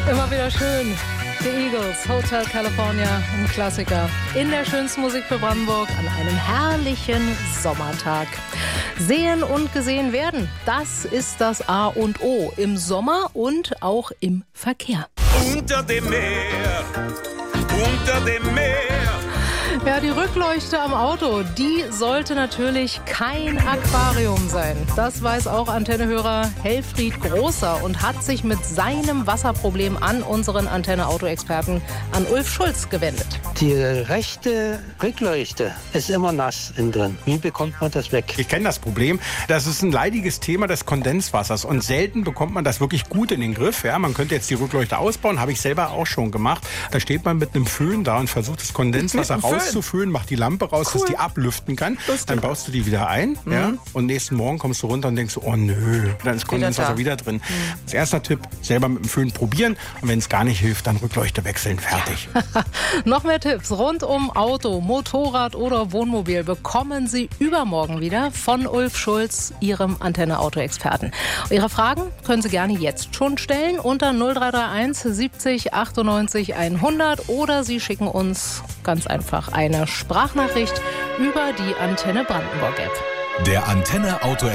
Immer wieder schön. The Eagles, Hotel California, ein Klassiker. In der schönsten Musik für Brandenburg an einem herrlichen Sommertag. Sehen und gesehen werden, das ist das A und O im Sommer und auch im Verkehr. Unter dem Meer, unter dem Meer. Ja, die Rückleuchte am Auto, die sollte natürlich kein Aquarium sein. Das weiß auch Antennehörer Helfried Großer und hat sich mit seinem Wasserproblem an unseren Antenne-Auto-Experten, an Ulf Schulz, gewendet. Die rechte Rückleuchte ist immer nass innen drin. Wie bekommt man das weg? Ich kenne das Problem. Das ist ein leidiges Thema des Kondenswassers und selten bekommt man das wirklich gut in den Griff. Ja, man könnte jetzt die Rückleuchte ausbauen, habe ich selber auch schon gemacht. Da steht man mit einem Föhn da und versucht das Kondenswasser rauszuföhnen, macht die Lampe raus, dass die ablüften kann. Dann baust du die wieder ein, ja, und nächsten Morgen kommst du runter und denkst, oh nö, dann ist Kondenswasser wieder drin. Als erster Tipp, selber mit dem Föhn probieren und wenn es gar nicht hilft, dann Rückleuchte wechseln, fertig. Noch mehr Tipps rund um Auto, Motorrad oder Wohnmobil bekommen Sie übermorgen wieder von Ulf Schulz, Ihrem Antenne-Auto-Experten. Ihre Fragen können Sie gerne jetzt schon stellen unter 0331 70 98 100 oder Sie schicken uns ganz einfach eine Sprachnachricht über die Antenne Brandenburg-App. Der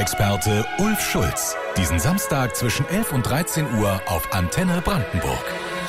Antenne-Auto-Experte Ulf Schulz. Diesen Samstag zwischen 11 und 13 Uhr auf Antenne Brandenburg.